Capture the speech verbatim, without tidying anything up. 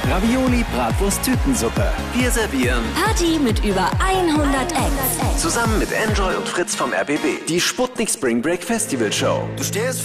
Ravioli, Bratwurst, Tütensuppe. Wir servieren Party mit über hundert Acts. zusammen mit Enjoy und Fritz vom R B B die Sputnik Spring Break Festival Show. Du stehst